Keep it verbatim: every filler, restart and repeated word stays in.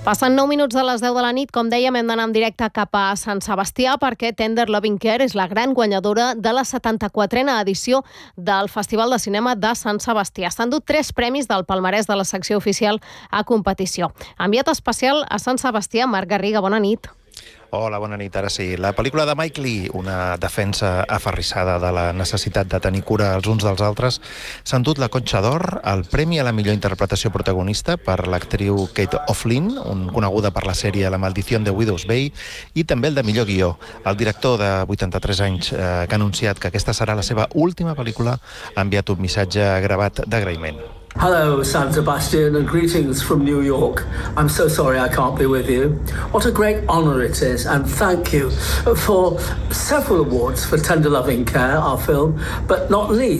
Passen nou minuts de les deu de la nit, com dèiem, hem d'anar en directe cap a Sant Sebastià perquè Tender Loving Care és la gran guanyadora de la setanta-quatrena edició del Festival de Cinema de Sant Sebastià. S'han dut tres premis del palmarès de la secció oficial a competició. Enviat especial a Sant Sebastià, Marc Garriga, bona nit. Hola, bona nit. Ara sí. La pel·lícula de Mike Leigh, una defensa aferrissada de la necessitat de tenir cura els uns dels altres, s'ha endut la Conxa d'Or, el premi a la millor interpretació protagonista per l'actriu Kate O'Flynn, un coneguda per la sèrie La maldición de Widow's Bay, i també el de millor guió. El director de vuitanta-tres anys, eh, que ha anunciat que aquesta serà la seva última pel·lícula, ha enviat un missatge gravat d'agraïment. Hello, San Sebastian, and greetings from New York. I'm so sorry I can't be with you. What a great honour it is, and thank you for several awards for Tender Loving Care, our film, but not least